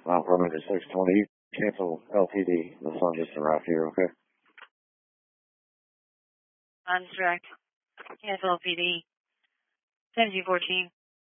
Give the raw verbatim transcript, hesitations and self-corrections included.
Mount Vernon six twenty. Cancel L T D. The sun just arrived here, okay? On direct. Cancel L P D. seventeen fourteen.